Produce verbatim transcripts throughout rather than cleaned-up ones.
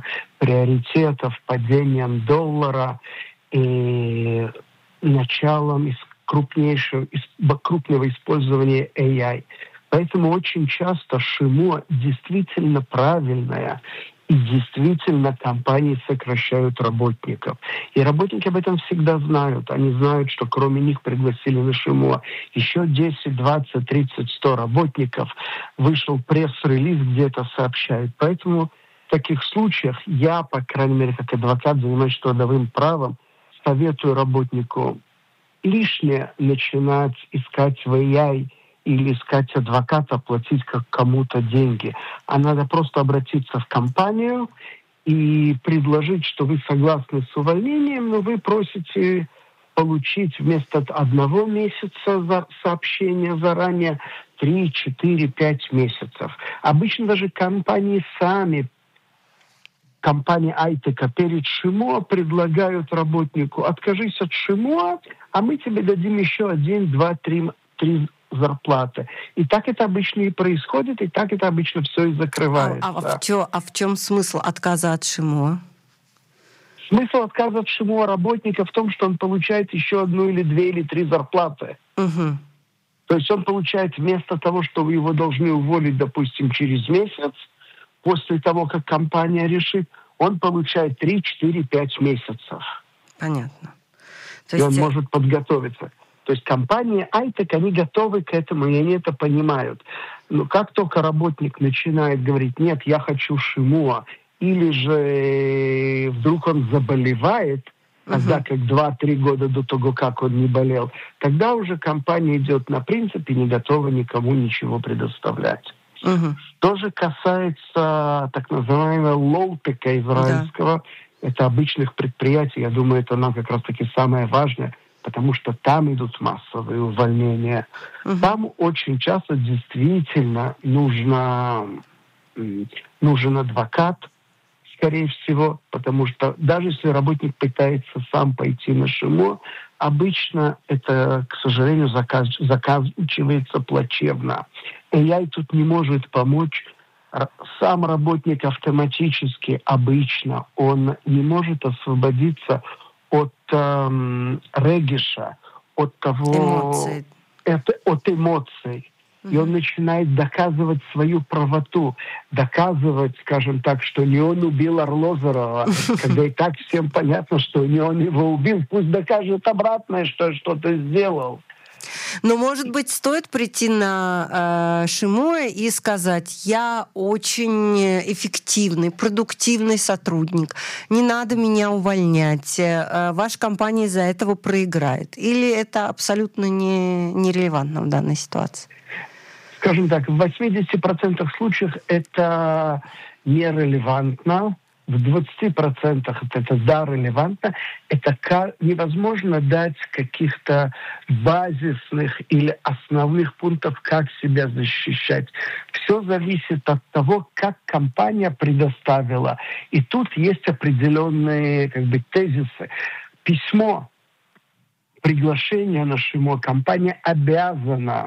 приоритетов, падением доллара и началом из крупнейшего, из крупного использования эй ай. Поэтому очень часто ШИМО действительно правильная, и действительно компании сокращают работников. И работники об этом всегда знают. Они знают, что кроме них пригласили на ШИМО еще десять, двадцать, тридцать, сто работников. Вышел пресс-релиз, где это сообщают. Поэтому в таких случаях я, по крайней мере, как адвокат, занимаюсь трудовым правом, советую работнику лишнее начинать искать в эй ай или искать адвоката, платить как кому-то деньги. А надо просто обратиться в компанию и предложить, что вы согласны с увольнением, но вы просите получить вместо одного месяца за сообщения заранее три, четыре, пять месяцев. Обычно даже компании сами, компания Айтека перед ШИМО предлагают работнику: откажись от ШИМО, а мы тебе дадим еще один, два, три, три зарплаты. И так это обычно и происходит, и так это обычно все и закрывается. А, а, в, чё, а в чем смысл отказа от ШИМО? Смысл отказа от ШИМО работника в том, что он получает еще одну или две или три зарплаты. Угу. То есть он получает вместо того, что вы его должны уволить, допустим, через месяц, после того, как компания решит, он получает три, четыре, пять месяцев. Понятно. То есть... И он может подготовиться. То есть компании Айтек, они готовы к этому, и они это понимают. Но как только работник начинает говорить: нет, я хочу ШИМО, или же вдруг он заболевает, тогда uh-huh. как два-три года до того, как он не болел, тогда уже компания идет на принцип и не готова никому ничего предоставлять. Uh-huh. То же касается так называемого лоу-тека израильского. Да. Это обычных предприятий. Я думаю, это нам как раз-таки самое важное, потому что там идут массовые увольнения. Uh-huh. Там очень часто действительно нужно, нужен адвокат, скорее всего, потому что даже если работник пытается сам пойти на ШИМО, обычно это, к сожалению, заказ, заканчивается плачевно. эй ай тут не может помочь. Сам работник автоматически, обычно, он не может освободиться от эм, региша, от того... Эмоций. Это, от эмоций. И он начинает доказывать свою правоту, доказывать, скажем так, что не он убил Арлозорова, когда и так всем понятно, что не он его убил. Пусть докажет обратное, что что-то сделал. Но, может быть, стоит прийти на э, ШИМО и сказать: я очень эффективный, продуктивный сотрудник, не надо меня увольнять, э, ваша компания из-за этого проиграет. Или это абсолютно не, нерелевантно в данной ситуации? Скажем так, в восемьдесят процентов случаев это нерелевантно, в двадцать процентов это да, релевантно. Это невозможно дать каких-то базисных или основных пунктов, как себя защищать. Все зависит от того, как компания предоставила. И тут есть определенные как бы тезисы. Письмо, приглашение на ШИМО, компания обязана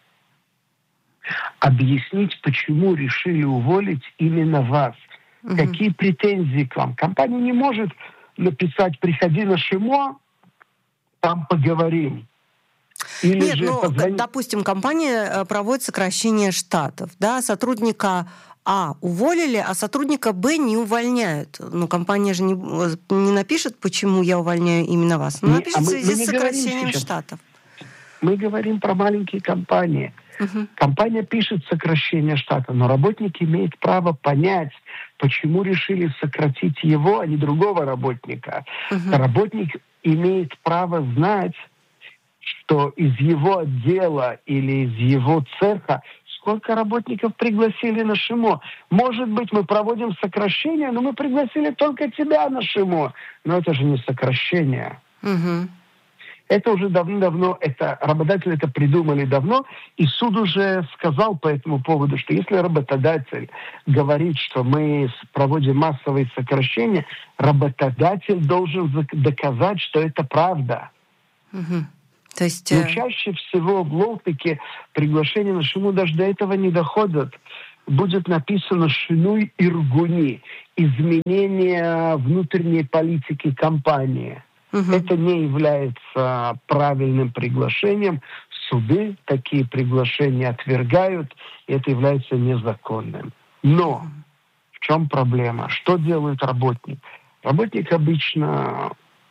объяснить, почему решили уволить именно вас. Угу. Какие претензии к вам. Компания не может написать: приходи на ШИМО, там поговорим. Или Нет, же ну, позвони... допустим, компания проводит сокращение штатов, да, сотрудника А уволили, а сотрудника Б не увольняют. Ну, компания же не, не напишет, почему я увольняю именно вас. Ну, напишет а мы, в связи с сокращением штатов. Мы говорим про маленькие компании. Uh-huh. Компания пишет сокращение штата, но работник имеет право понять, почему решили сократить его, а не другого работника. Uh-huh. Работник имеет право знать, что из его отдела или из его цеха сколько работников пригласили на ШИМО. Может быть, мы проводим сокращение, но мы пригласили только тебя на ШИМО. Но это же не сокращение. Uh-huh. Это уже давно-давно, это, работодатели это придумали давно, и суд уже сказал по этому поводу, что если работодатель говорит, что мы проводим массовые сокращения, работодатель должен доказать, что это правда. Угу. То есть... Но чаще всего в лоу-теке приглашения на ШИМО даже до этого не доходят. будет написано «шинуй иргуни» – изменение внутренней политики компании. Угу. Это не является правильным приглашением. Суды такие приглашения отвергают, и это является незаконным. Но в чем проблема? Что делает работник? Работник обычно,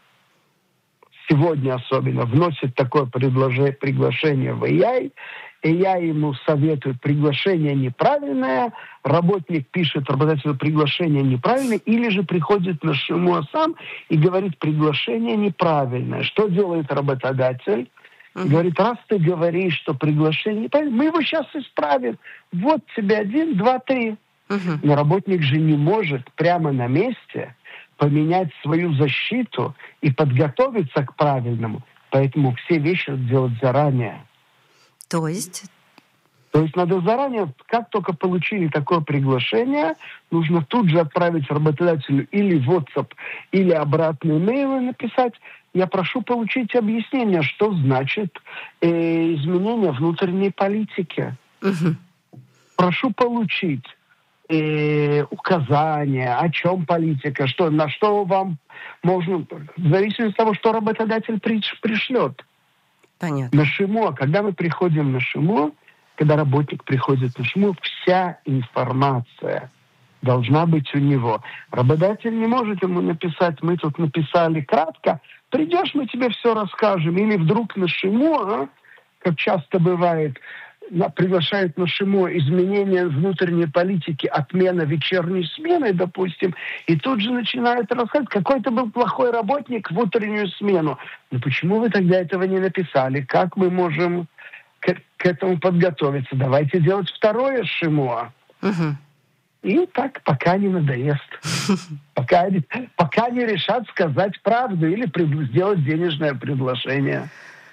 сегодня особенно, вносит такое предложение, приглашение в эй ай, эй ай ему советует приглашение неправильное, работник пишет работодателю приглашение неправильное, или же приходит на Шимуа сам и говорит приглашение неправильное. Что делает работодатель? Uh-huh. Говорит, раз ты говоришь, что приглашение неправильное, мы его сейчас исправим. Вот тебе один, два, три. Uh-huh. Но работник же не может прямо на месте поменять свою защиту и подготовиться к правильному. Поэтому все вещи делать заранее. То есть? То есть надо заранее, как только получили такое приглашение, нужно тут же отправить работодателю или в WhatsApp, или обратные мейлы написать. Я прошу получить объяснение, что значит э, изменение внутренней политики. Угу. Прошу получить э, указания, о чем политика, что, на что вам можно, в зависимости от того, что работодатель приш, пришлет. Понятно. На Шимо, когда мы приходим на Шимо, когда работник приходит на Шимо, вся информация должна быть у него. Работодатель не может ему написать, мы тут написали кратко, придешь, мы тебе все расскажем. Или вдруг на Шимо, а, как часто бывает, на, приглашают на Шимо изменения внутренней политики, отмена вечерней смены, допустим, и тут же начинают рассказывать, какой-то был плохой работник в утреннюю смену. Ну почему вы тогда этого не написали? Как мы можем к, к этому подготовиться? Давайте делать второе Шимо. Угу. И так, пока не надоест. Пока, пока не решат сказать правду или пред, сделать денежное предложение.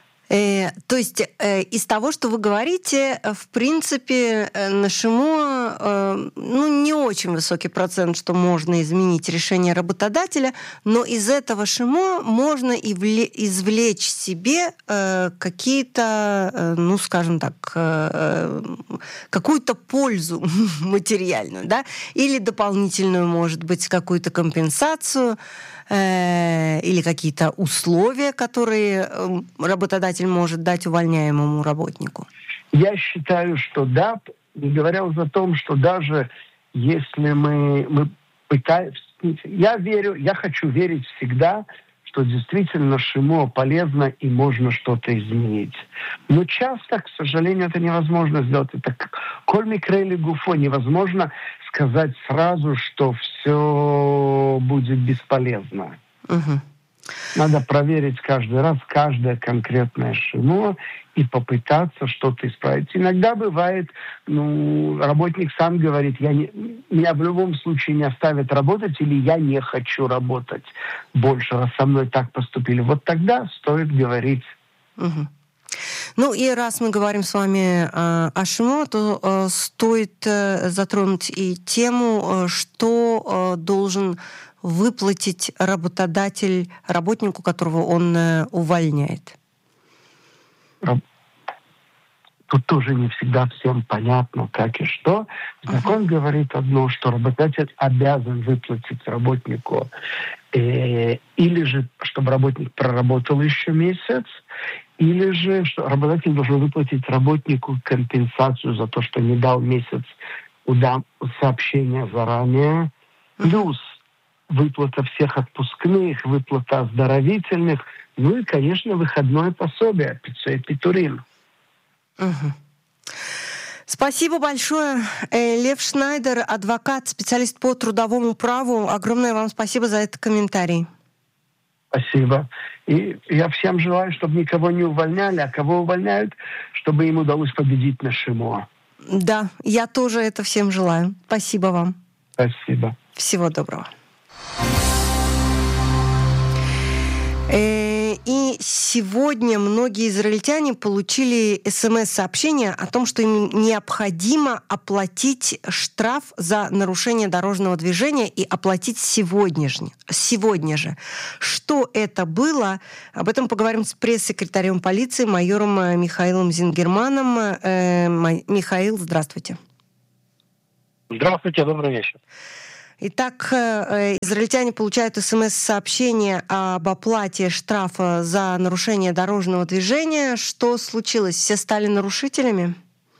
Э, то есть э, из того, что вы говорите, в принципе, э, на Шимо э, ну, не очень высокий процент, что можно изменить решение работодателя, но из этого Шимо можно и вле- извлечь себе э, какие-то, э, ну, скажем так, э, какую-то пользу материальную, да, или дополнительную, может быть, какую-то компенсацию, или какие-то условия, которые работодатель может дать увольняемому работнику? Я считаю, что да, не говоря уже о том, что даже если мы, мы пытаемся... Я верю, я хочу верить всегда, что действительно Шимо полезно и можно что-то изменить. Но часто, к сожалению, это невозможно сделать. Это коль микре или гуфо, невозможно сказать сразу, что все будет бесполезно. Угу. Надо проверить каждый раз каждое конкретное Шимо и попытаться что-то исправить. Иногда бывает, ну, работник сам говорит, я не, меня в любом случае не оставят работать, или я не хочу работать больше, раз со мной так поступили. Вот тогда стоит говорить. Угу. Ну и раз мы говорим с вами э, о Шимо, то э, стоит э, затронуть и тему, э, что э, должен выплатить работодатель работнику, которого он э, увольняет. Тут тоже не всегда всем понятно, как и что. Закон uh-huh. говорит одно, что работодатель обязан выплатить работнику э, или же, чтобы работник проработал еще месяц, или же, что работодатель должен выплатить работнику компенсацию за то, что не дал месяц уда- сообщения заранее, плюс выплата всех отпускных, выплата оздоровительных, ну и, конечно, выходное пособие, пиццей питурин. Угу. Спасибо большое. Лев Шнайдер, адвокат, специалист по трудовому праву. Огромное вам спасибо за этот комментарий. Спасибо. И я всем желаю, чтобы никого не увольняли, а кого увольняют, чтобы им удалось победить на Шимо. Да, я тоже это всем желаю. Спасибо вам. Спасибо. Всего доброго. И сегодня многие израильтяне получили смс-сообщение о том, что им необходимо оплатить штраф за нарушение дорожного движения и оплатить сегодня же. Сегодня же. Что это было? Об этом поговорим с пресс-секретарем полиции майором Михаилом Зингерманом. Э, Михаил, здравствуйте. Здравствуйте, добрый вечер. Итак, израильтяне получают смс-сообщение об оплате штрафа за нарушение дорожного движения. Что случилось? Все стали нарушителями?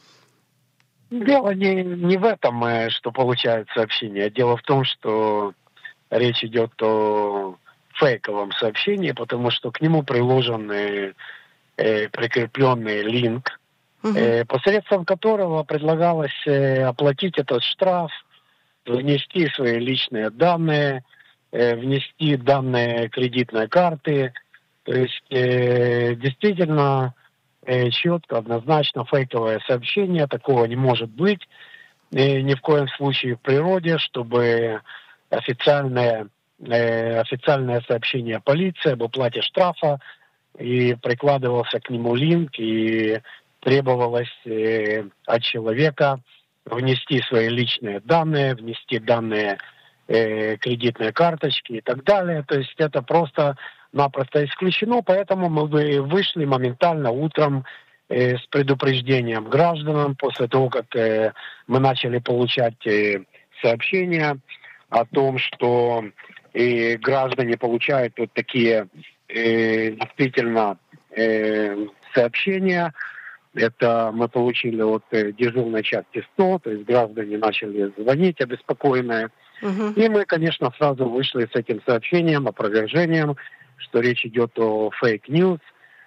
Дело не, не в этом, что получают сообщения. Дело в том, что речь идет о фейковом сообщении, потому что к нему приложен э, прикрепленный линк, угу. э, посредством которого предлагалось э, оплатить этот штраф, внести свои личные данные, э, внести данные кредитной карты. То есть э, действительно э, четко, однозначно фейковое сообщение, такого не может быть э, ни в коем случае в природе, чтобы официальное, э, официальное сообщение полиции об уплате штрафа и прикладывался к нему линк, и требовалось э, от человека внести свои личные данные, внести данные э, кредитной карточки и так далее. То есть это просто-напросто исключено, поэтому мы вышли моментально утром э, с предупреждением гражданам после того, как э, мы начали получать э, сообщения о том, что э, граждане получают вот такие э, действительно э, сообщения. Это мы получили от э, дежурной части сто, то есть граждане начали звонить обеспокоенные. Uh-huh. И мы, конечно, сразу вышли с этим сообщением, опровержением, что речь идет о фейк-ньюс.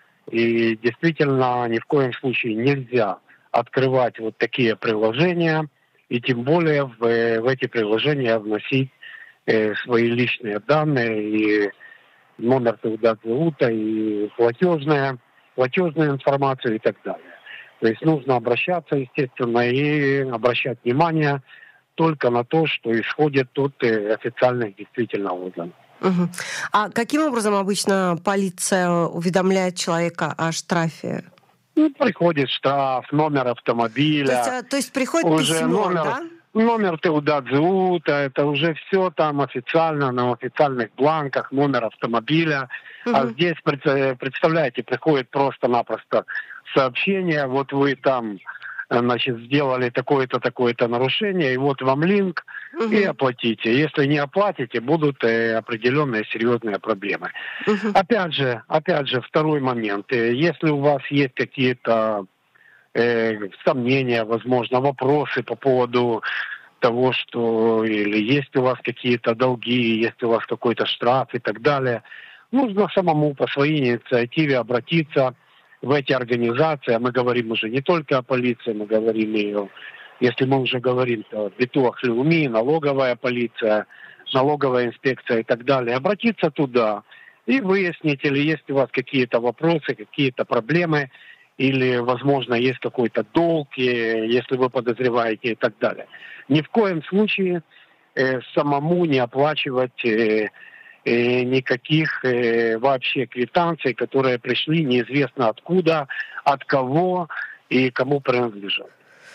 И действительно, ни в коем случае нельзя открывать вот такие приложения, и тем более в, в эти приложения вносить э, свои личные данные, и номер Теудат-Заута, и платежная, платежную информацию и так далее. То есть нужно обращаться, естественно, и обращать внимание только на то, что исходит от официальных действительно органов. Угу. А каким образом обычно полиция уведомляет человека о штрафе? Ну, приходит штраф, номер автомобиля. То есть, то есть приходит уже письмо, номер, да? Номер Теудат-Заута, это уже все там официально, на официальных бланках, номер автомобиля. Угу. А здесь, представляете, приходит просто-напросто сообщение, вот вы там, значит, сделали такое-то, такое-то нарушение, и вот вам линк, угу. и оплатите. Если не оплатите, будут э, определенные серьезные проблемы. Угу. Опять же, опять же, второй момент. Если у вас есть какие-то э, сомнения, возможно, вопросы по поводу того, что или есть у вас какие-то долги, есть у вас какой-то штраф и так далее, нужно самому по своей инициативе обратиться в эти организации. Мы говорим уже не только о полиции, мы говорим и о, если мы уже говорим о Битуах Леуми, налоговая полиция, налоговая инспекция и так далее, обратиться туда и выяснить, или есть у вас какие-то вопросы, какие-то проблемы, или, возможно, есть какой-то долг, если вы подозреваете и так далее. Ни в коем случае э, самому не оплачивать э, э, никаких э, вообще квитанций, которые пришли неизвестно откуда, от кого и кому принадлежат.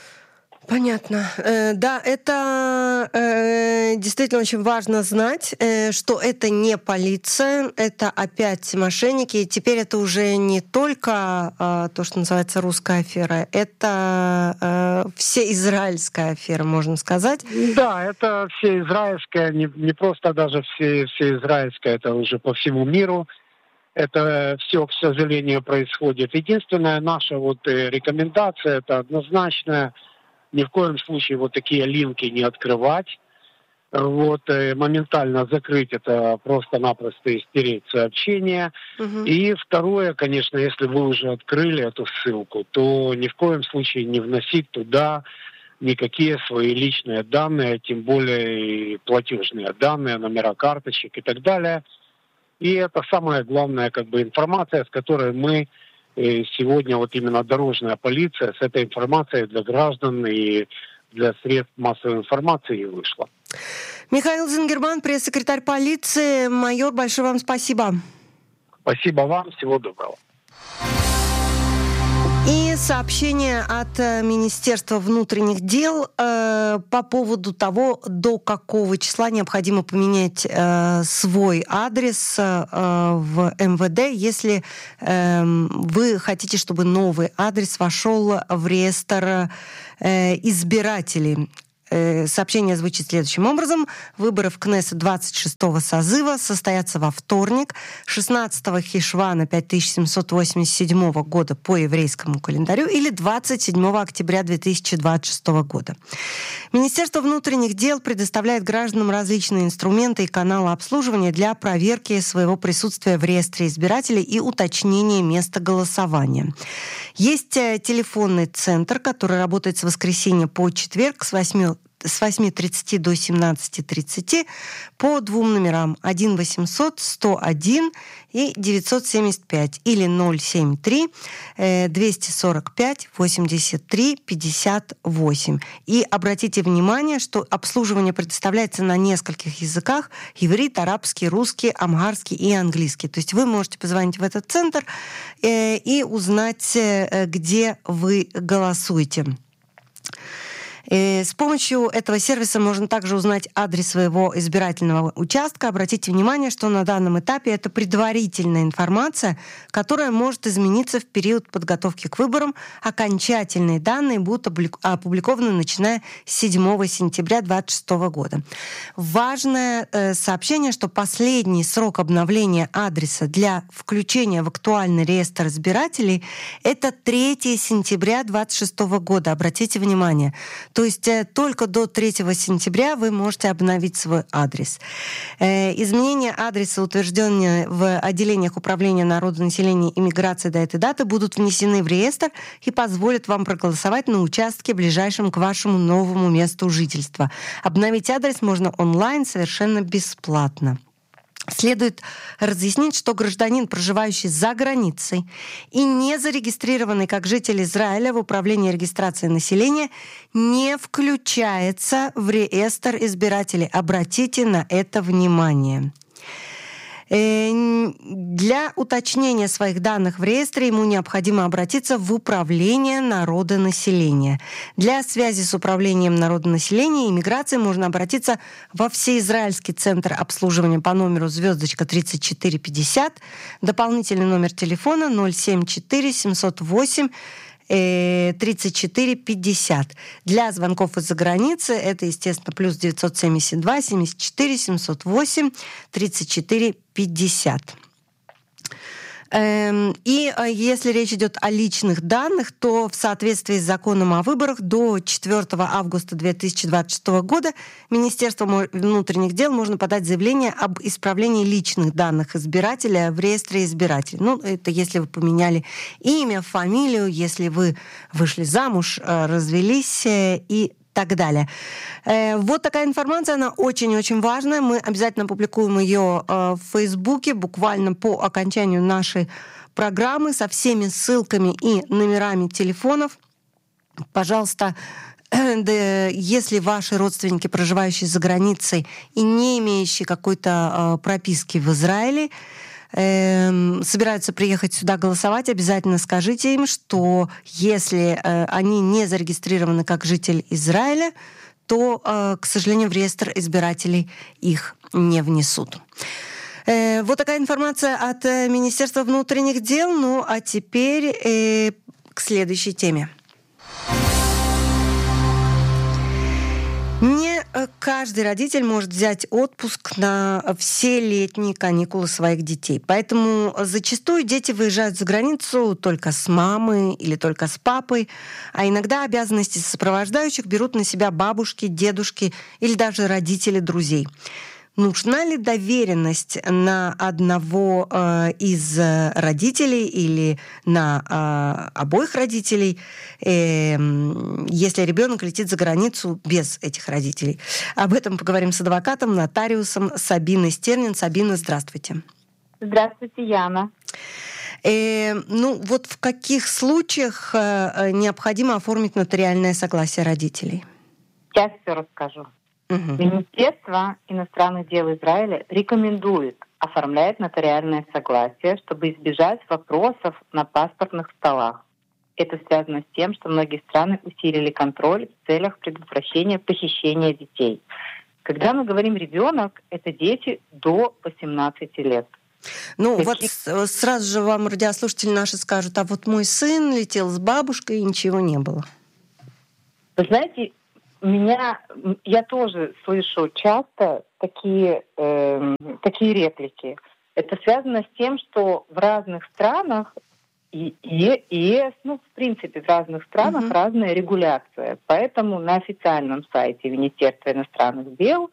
Понятно. Э, да, это э, действительно очень важно знать, э, что это не полиция, это опять мошенники. И теперь это уже не только э, то, что называется русская афера, это э, всеизраильская афера, можно сказать. Да, это всеизраильская, не, не просто даже все, всеизраильская, это уже по всему миру. Это все, к сожалению, происходит. Единственная наша вот рекомендация, это однозначная, ни в коем случае вот такие линки не открывать. Вот, моментально закрыть это, просто-напросто стереть сообщение. Угу. И второе, конечно, если вы уже открыли эту ссылку, то ни в коем случае не вносить туда никакие свои личные данные, тем более и платежные данные, номера карточек и так далее. И это самая главная как бы информация, с которой мы сегодня вот именно дорожная полиция с этой информацией для граждан и для средств массовой информации вышла. Михаил Зингерман, пресс-секретарь полиции. Майор, большое вам спасибо. Спасибо вам, всего доброго. И сообщение от Министерства внутренних дел э, по поводу того, до какого числа необходимо поменять э, свой адрес э, в эм вэ дэ, если э, вы хотите, чтобы новый адрес вошел в реестр э, избирателей. Сообщение звучит следующим образом. Выборы в Кнессет двадцать шестого созыва состоятся во вторник, шестнадцатого Хишвана пять тысяч семьсот восемьдесят седьмого года по еврейскому календарю или двадцать седьмого октября две тысячи двадцать шестого года. Министерство внутренних дел предоставляет гражданам различные инструменты и каналы обслуживания для проверки своего присутствия в реестре избирателей и уточнения места голосования. Есть телефонный центр, который работает с воскресенья по четверг с восьми с восьми тридцати до семнадцати тридцати по двум номерам один восемьсот сто один и девятьсот семьдесят пять или ноль семь три двести сорок пять восемьдесят три пятьдесят восемь. И обратите внимание, что обслуживание предоставляется на нескольких языках: иврит, арабский, русский, амхарский и английский. То есть вы можете позвонить в этот центр и узнать, где вы голосуете. С помощью этого сервиса можно также узнать адрес своего избирательного участка. Обратите внимание, что на данном этапе это предварительная информация, которая может измениться в период подготовки к выборам. Окончательные данные будут опубликованы начиная с седьмого сентября две тысячи двадцать шестого года. Важное сообщение, что последний срок обновления адреса для включения в актуальный реестр избирателей — это третьего сентября две тысячи двадцать шестого года. Обратите внимание. То есть только до третьего сентября вы можете обновить свой адрес. Изменения адреса, утвержденные в отделениях Управления народонаселения и миграции до этой даты, будут внесены в реестр и позволят вам проголосовать на участке, ближайшем к вашему новому месту жительства. Обновить адрес можно онлайн совершенно бесплатно. Следует разъяснить, что гражданин, проживающий за границей и не зарегистрированный как житель Израиля в Управлении регистрации населения, не включается в реестр избирателей. Обратите на это внимание. Для уточнения своих данных в реестре ему необходимо обратиться в Управление народонаселения. Для связи с Управлением народонаселения и миграции можно обратиться во Всеизраильский центр обслуживания по номеру звездочка тридцать четыре пятьдесят, дополнительный номер телефона ноль семь четыре семьсот восемь тридцать четыре пятьдесят. Для звонков из-за границы это, естественно, плюс девятьсот семьдесят два семьдесят четыре семьсот восемь тридцать четыре пятьдесят. И если речь идет о личных данных, то в соответствии с законом о выборах до четвёртого августа две тысячи двадцать шестого года Министерство внутренних дел можно подать заявление об исправлении личных данных избирателя в реестре избирателей. Ну, это если вы поменяли имя, фамилию, если вы вышли замуж, развелись и так далее. Вот такая информация, она очень-очень важная. Мы обязательно опубликуем ее в Фейсбуке буквально по окончанию нашей программы со всеми ссылками и номерами телефонов. Пожалуйста, если ваши родственники, проживающие за границей и не имеющие какой-то прописки в Израиле, собираются приехать сюда голосовать, обязательно скажите им, что если они не зарегистрированы как житель Израиля, то, к сожалению, в реестр избирателей их не внесут. Вот такая информация от Министерства внутренних дел. Ну, а теперь к следующей теме. Не каждый родитель может взять отпуск на все летние каникулы своих детей. Поэтому зачастую дети выезжают за границу только с мамой или только с папой, а иногда обязанности сопровождающих берут на себя бабушки, дедушки или даже родители друзей. Нужна ли доверенность на одного э, из родителей или на э, обоих родителей, э, если ребенок летит за границу без этих родителей? Об этом поговорим с адвокатом, нотариусом Сабиной Стернин. Сабина, здравствуйте. Здравствуйте, Яна. Э, ну вот в каких случаях э, необходимо оформить нотариальное согласие родителей? Сейчас все расскажу. Угу. Министерство иностранных дел Израиля рекомендует оформлять нотариальное согласие, чтобы избежать вопросов на паспортных столах. Это связано с тем, что многие страны усилили контроль в целях предотвращения похищения детей. Когда мы говорим «ребенок», это дети до восемнадцати лет. Ну Каких... вот сразу же вам радиослушатели наши скажут: а вот мой сын летел с бабушкой и ничего не было. Вы знаете, меня, я тоже слышу часто такие, э, такие реплики. Это связано с тем, что в разных странах и ЕС, ну, в принципе, в разных странах uh-huh. разная регуляция. Поэтому на официальном сайте Министерства иностранных дел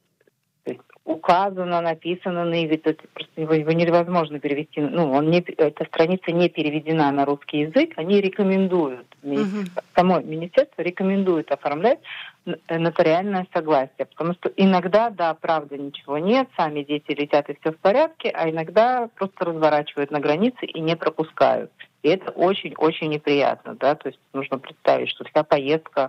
указано, написано на иврите, просто его, его невозможно перевести. Ну, он не, эта страница не переведена на русский язык, они рекомендуют, uh-huh. само министерство рекомендует оформлять нотариальное согласие, потому что иногда, да, правда, ничего нет, сами дети летят и все в порядке, а иногда просто разворачивают на границе и не пропускают. И это очень-очень неприятно, да, то есть нужно представить, что вся поездка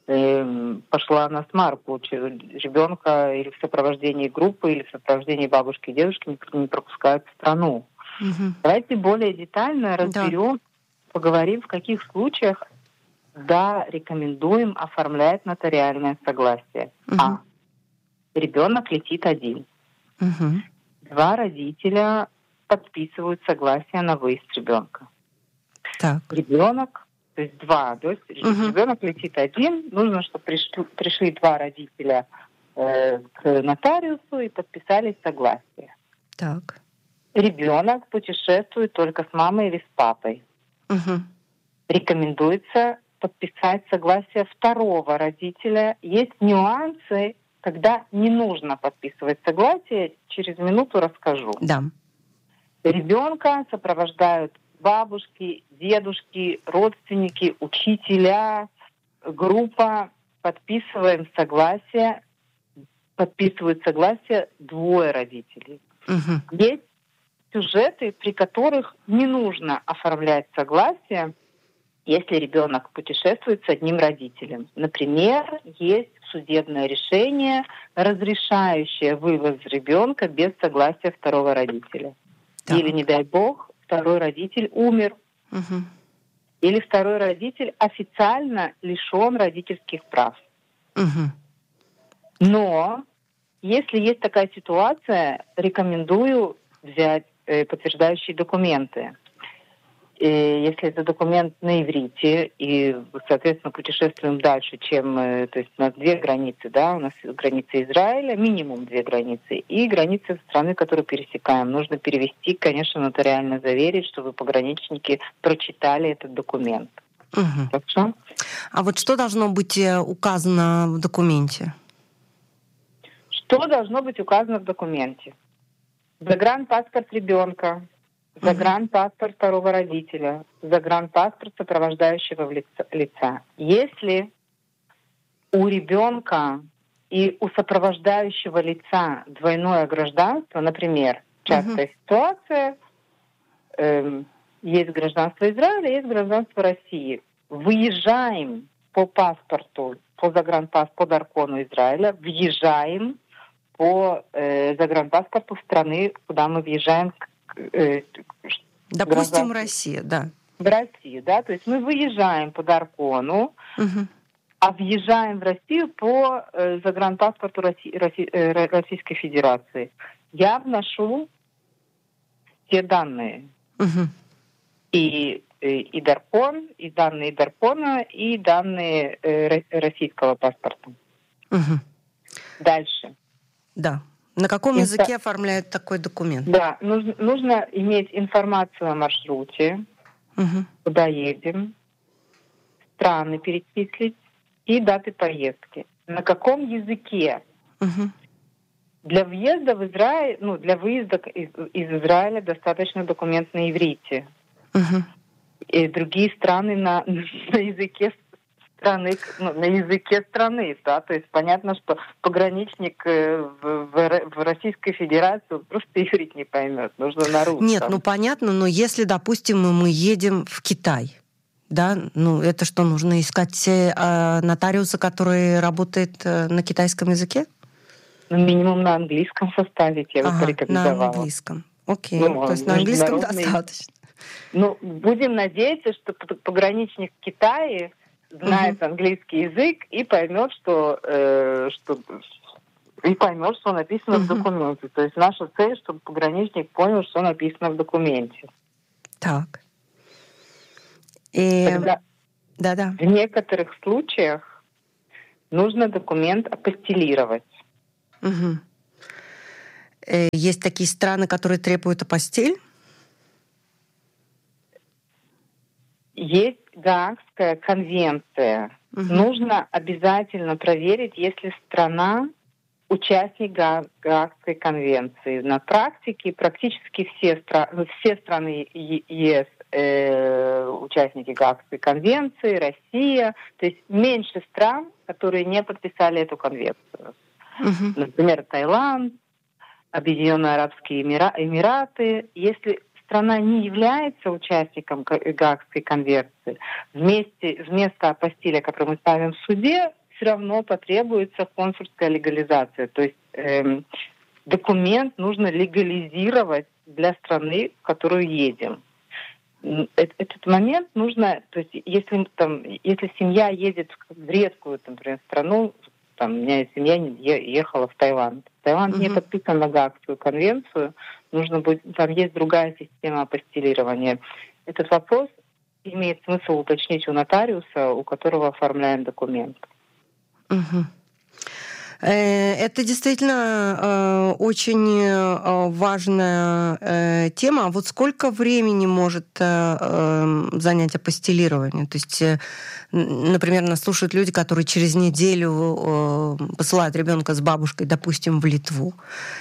пошла на смарку ребенка или в сопровождении группы, или в сопровождении бабушки и дедушки не пропускают в страну. Угу. Давайте более детально разберем, да. поговорим, в каких случаях, да, рекомендуем оформлять нотариальное согласие. Угу. А. Ребенок летит один. Угу. Два родителя подписывают согласие на выезд ребенка. Так. Ребенок То есть два, то есть uh-huh. ребенок летит один, нужно, чтобы пришли, пришли два родителя э, к нотариусу и подписали согласие. Так. Ребенок путешествует только с мамой или с папой. Uh-huh. Рекомендуется подписать согласие второго родителя. Есть нюансы, когда не нужно подписывать согласие. Через минуту расскажу. Да. Ребенка сопровождают бабушки, дедушки, родственники, учителя, группа. Подписываем согласие, подписывают согласие двое родителей. Угу. Есть сюжеты, при которых не нужно оформлять согласие, если ребенок путешествует с одним родителем. Например, есть судебное решение, разрешающее вывоз ребенка без согласия второго родителя. Так. Или, не дай бог, второй родитель умер. Угу. Или второй родитель официально лишен родительских прав. Угу. Но если есть такая ситуация, рекомендую взять э, подтверждающие документы. И если это документ на иврите, и, соответственно, путешествуем дальше, чем... Э, то есть у нас две границы, да, у нас граница Израиля, минимум две границы, и границы страны, которую пересекаем. Нужно перевести, конечно, нотариально заверить, чтобы пограничники прочитали этот документ. Угу. Хорошо? А вот что должно быть указано в документе? Что должно быть указано в документе? Загранпаспорт ребенка, загранпаспорт второго родителя, загранпаспорт сопровождающего лица. Если у ребенка и у сопровождающего лица двойное гражданство, например, частая uh-huh. ситуация, э, есть гражданство Израиля, есть гражданство России. Выезжаем по паспорту, по загранпаспорту, по даркону Израиля, въезжаем по э, загранпаспорту страны, куда мы въезжаем. Э, Допустим, Россия, да. В Россию, да, то есть мы выезжаем по даркону, uh-huh. а въезжаем в Россию по э, загранпаспорту Росси, Росси, э, Российской Федерации. Я вношу те данные. Uh-huh. И, и, и даркон, и данные даркона, и данные э, российского паспорта. Uh-huh. Дальше. Да. На каком Инфо... языке оформляют такой документ? Да, нужно, нужно иметь информацию о маршруте, угу. куда едем, страны перечислить и даты поездки. На каком языке? Угу. Для въезда в Израиль, ну, для выезда из, из Израиля достаточно документ на иврите. Угу. И другие страны на, на языке страны, ну, на языке страны, да, то есть понятно, что пограничник в, в, в Российской Федерации просто иврит не поймет, нужно на русском. Нет, ну понятно, но если, допустим, мы едем в Китай, да, ну это что, нужно искать э, нотариуса, который работает э, на китайском языке? Ну, минимум на английском составить, я ага, бы порекомендовала. На английском, окей, ну, то есть на английском достаточно. Ну, будем надеяться, что пограничник в Китае знает uh-huh. английский язык и поймет, что, э, что и поймет, что написано uh-huh. в документе. То есть наша цель, чтобы пограничник понял, что написано в документе. Так. И... Тогда Да-да. в некоторых случаях нужно документ апостилировать. Угу. Есть такие страны, которые требуют апостиль? Есть Гаагская конвенция. Угу. Нужно обязательно проверить, если страна участник Гаагской конвенции. На практике практически все, стра- все страны ЕС э, участники Гаагской конвенции, Россия. То есть меньше стран, которые не подписали эту конвенцию. Uh-huh. Например, Таиланд, Объединенные Арабские Эмира- Эмираты. Если страна не является участником Гаагской конвенции, вместе, вместо апостиля, который мы ставим в суде, все равно потребуется консульская легализация. То есть э, документ нужно легализировать для страны, в которую едем. Этот момент нужно, то есть если, там, если семья едет в редкую, например, страну, там, у меня семья ехала в Таиланд. Таиланд uh-huh. не подписан на Гаагскую конвенцию, нужно будет, там есть другая система апостилирования. Этот вопрос имеет смысл уточнить у нотариуса, у которого оформляем документ. Угу. Это действительно очень важная тема. А вот сколько времени может занять апостилирование? То есть, например, нас слушают люди, которые через неделю посылают ребенка с бабушкой, допустим, в Литву.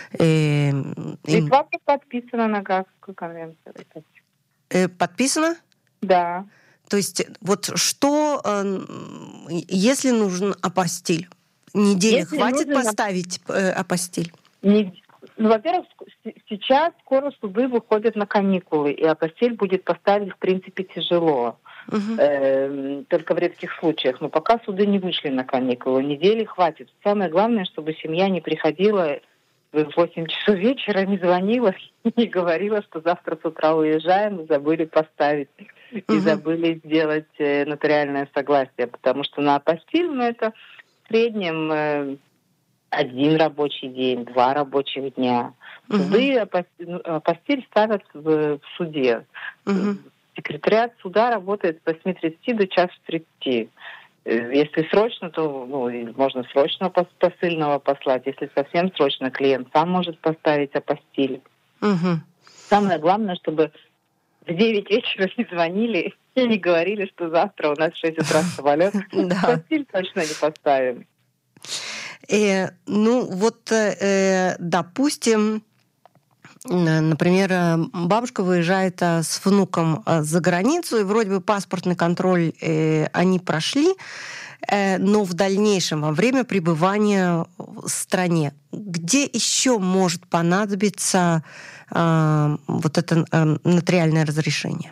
Литва подписана на Гаагскую конвенцию. Подписана? Да. То есть вот что, если нужен апостиль? Недели если хватит нужно... поставить э, апостиль? Не... Ну, во-первых, сейчас скоро суды выходят на каникулы, и апостиль будет поставить, в принципе, тяжело. Uh-huh. Э, только в редких случаях. Но пока суды не вышли на каникулы, недели хватит. Самое главное, чтобы семья не приходила в восемь часов вечера, не звонила и не говорила, что завтра с утра уезжаем, и забыли поставить, uh-huh. и забыли сделать э, нотариальное согласие. Потому что на апостиль, ну, это в среднем э, один рабочий день, два рабочих дня. Суды uh-huh. апостиль ставят в, в суде. Uh-huh. Секретариат суда работает с восьми тридцати до часу тридцати. Если срочно, то ну, можно срочно посыльного послать. Если совсем срочно, клиент сам может поставить апостиль. Uh-huh. Самое главное, чтобы в девять вечера не звонили и не говорили, что завтра у нас в шесть утра самолет. Апостиль точно не поставим. Э, ну, вот, э, допустим, например, бабушка выезжает с внуком за границу, и вроде бы паспортный контроль э, они прошли, э, но в дальнейшем, во время пребывания в стране, где еще может понадобиться э, вот это э, нотариальное разрешение?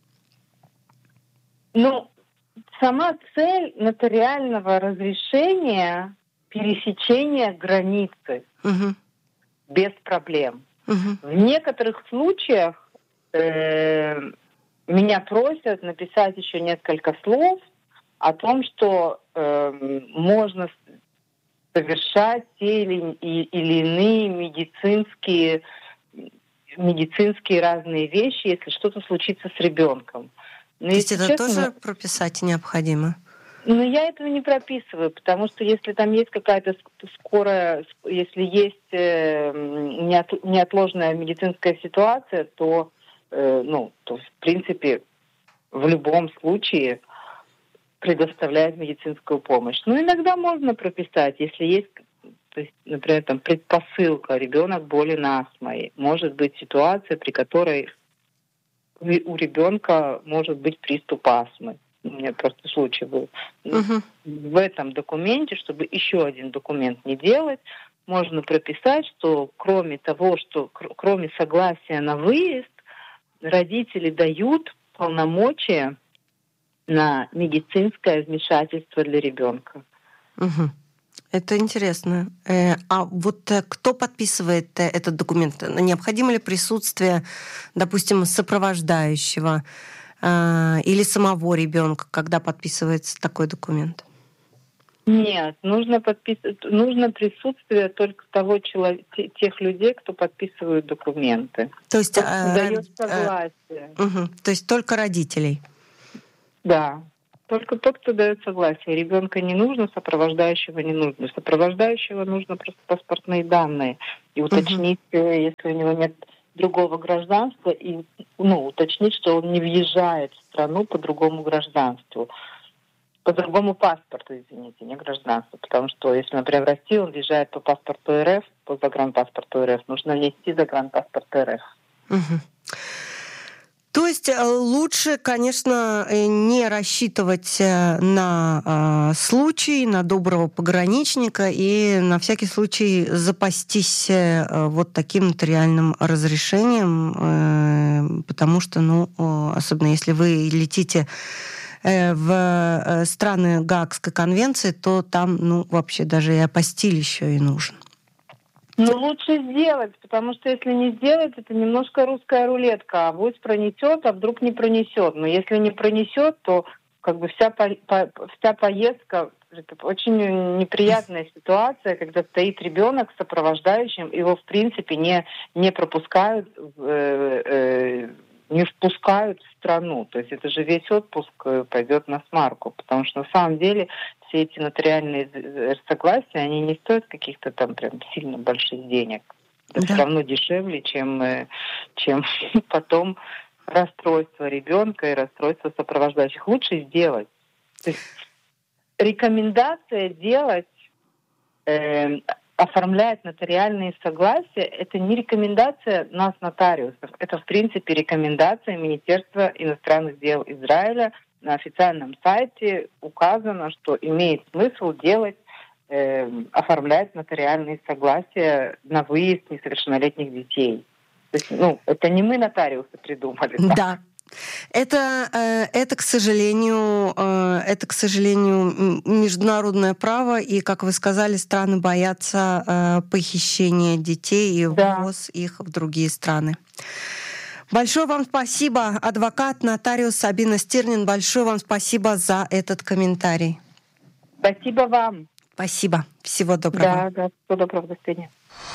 Ну, сама цель нотариального разрешения — пересечение границы угу. без проблем. Угу. В некоторых случаях э, меня просят написать еще несколько слов о том, что э, можно совершать те или, или иные медицинские, медицинские разные вещи, если что-то случится с ребенком. Но То есть это честно, тоже прописать необходимо? Но я этого не прописываю, потому что если там есть какая-то скорая, если есть э, неотложная медицинская ситуация, то, э, ну, то в принципе в любом случае предоставляют медицинскую помощь. Но иногда можно прописать, если есть, то есть, например, там предпосылка, ребенок болен астмой, может быть ситуация, при которой у ребенка может быть приступ астмы. У меня просто случай был. Uh-huh. В этом документе, чтобы еще один документ не делать, можно прописать, что кроме того, что кроме согласия на выезд, родители дают полномочия на медицинское вмешательство для ребенка. Uh-huh. Это интересно. А вот кто подписывает этот документ? Необходимо ли присутствие, допустим, сопровождающего или самого ребенка, когда подписывается такой документ? Нет, нужно подписывать, нужно присутствие только того человека, тех людей, кто подписывает документы. То есть дает согласие. Угу. То есть только родителей. Да. Только тот, кто дает согласие. Ребенка не нужно, сопровождающего не нужно. Сопровождающего нужно просто паспортные данные. И уточнить, uh-huh. если у него нет другого гражданства, и ну, уточнить, что он не въезжает в страну по другому гражданству. По другому паспорту, извините, не гражданству. Потому что, если, например, в России он въезжает по паспорту РФ, по загранпаспорту РФ, нужно внести загранпаспорт РФ. Uh-huh. То есть лучше, конечно, не рассчитывать на случай, на доброго пограничника и на всякий случай запастись вот таким нотариальным разрешением, потому что, ну, особенно если вы летите в страны Гаагской конвенции, то там, ну, вообще даже и апостиль еще и нужен. Ну, лучше сделать, потому что если не сделать, это немножко русская рулетка. Авось пронесет, а вдруг не пронесет. Но если не пронесет, то как бы вся, по, по, вся поездка, это очень неприятная ситуация, когда стоит ребенок с сопровождающим, его в принципе не, не пропускают, э, э, не впускают в страну. То есть это же весь отпуск пойдет на смарку, потому что на самом деле все эти нотариальные согласия, они не стоят каких-то там прям сильно больших денег. Это да. все равно дешевле, чем, чем потом расстройство ребенка и расстройство сопровождающих. Лучше сделать. То есть рекомендация делать, э, оформлять нотариальные согласия, это не рекомендация нас, нотариусов. Это, в принципе, рекомендация Министерства иностранных дел Израиля. На официальном сайте указано, что имеет смысл делать, э, оформлять нотариальные согласия на выезд несовершеннолетних детей. То есть, ну, это не мы, нотариусы, придумали. Да. да. Это, это, к сожалению, это, к сожалению, международное право, и, как вы сказали, страны боятся похищения детей и ввоз да. их в другие страны. Большое вам спасибо, адвокат, нотариус Сабина Стирнин. Большое вам спасибо за этот комментарий. Спасибо вам. Спасибо. Всего доброго. Да, да, всего доброго. До свидания.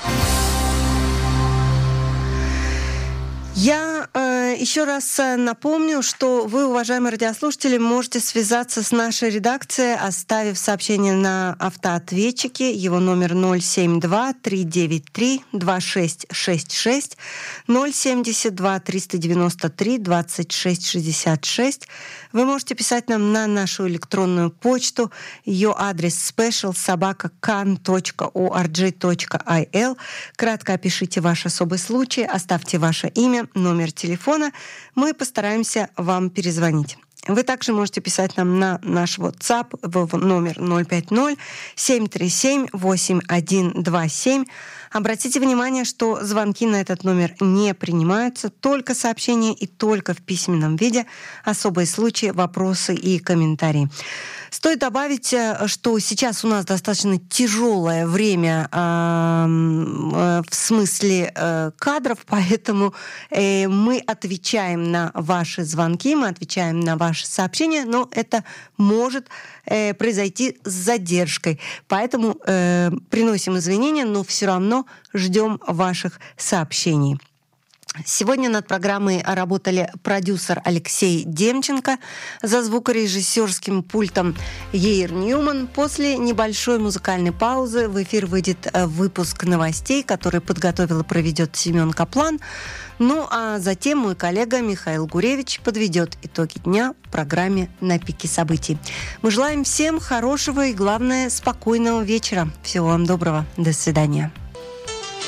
Я э, еще раз напомню, что вы, уважаемые радиослушатели, можете связаться с нашей редакцией, оставив сообщение на автоответчике. Его номер ноль семь два три девять три два шесть шесть шесть, ноль семь два триста девяносто три двадцать шесть шестьдесят шесть. Вы можете писать нам на нашу электронную почту. Ее адрес special собака kan точка org точка il. Кратко опишите ваш особый случай, оставьте ваше имя, номер телефона. Мы постараемся вам перезвонить. Вы также можете писать нам на наш WhatsApp в номер ноль пять ноль семь три семь восемь один два семь. Обратите внимание, что звонки на этот номер не принимаются, только сообщения и только в письменном виде, особые случаи, вопросы и комментарии. Стоит добавить, что сейчас у нас достаточно тяжелое время э, э, в смысле э, кадров, поэтому э, мы отвечаем на ваши звонки, мы отвечаем на ваши сообщения, но это может э, произойти с задержкой. Поэтому э, приносим извинения, но все равно ждем ваших сообщений. Сегодня над программой работали продюсер Алексей Демченко, за звукорежиссерским пультом Ейр Ньюман. После небольшой музыкальной паузы в эфир выйдет выпуск новостей, который подготовил и проведет Семен Каплан. Ну а затем мой коллега Михаил Гуревич подведет итоги дня в программе «На пике событий». Мы желаем всем хорошего и, главное, спокойного вечера. Всего вам доброго. До свидания.